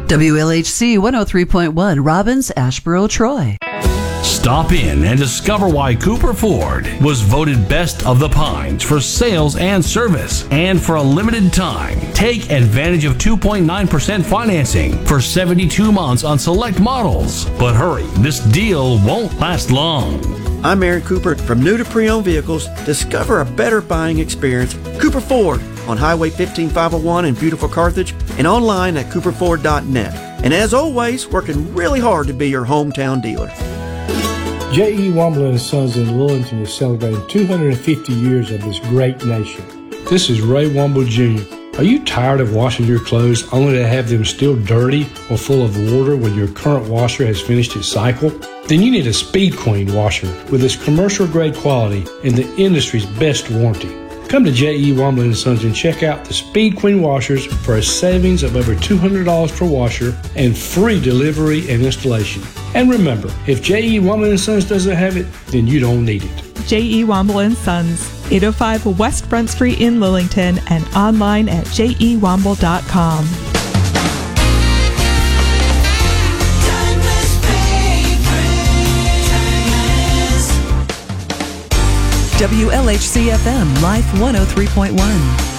WLHC 103.1, Robbins, Asheboro, Troy. Stop in and discover why Cooper Ford was voted Best of the Pines for sales and service. And for a limited time, take advantage of 2.9% financing for 72 months on select models. But hurry, this deal won't last long. I'm Aaron Cooper. From new to pre-owned vehicles, discover a better buying experience. Cooper Ford on Highway 15501 in beautiful Carthage and online at cooperford.net. And as always, working really hard to be your hometown dealer. J.E. Womble & Sons in Lillington is celebrating 250 years of this great nation. This is Ray Womble Jr. Are you tired of washing your clothes only to have them still dirty or full of water when your current washer has finished its cycle? Then you need a Speed Queen washer with its commercial-grade quality and the industry's best warranty. Come to J.E. Womble & Sons and check out the Speed Queen washers for a savings of over $200 per washer and free delivery and installation. And remember, if J.E. Womble & Sons doesn't have it, then you don't need it. J.E. Womble & Sons, 805 West Front Street in Lillington, and online at jewomble.com. WLHC FM, Life 103.1.